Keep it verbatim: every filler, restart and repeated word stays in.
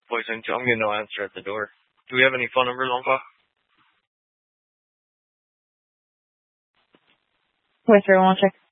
voice into. I'm getting no answer at the door. Do we have any phone numbers on file? Wait, sir, one check.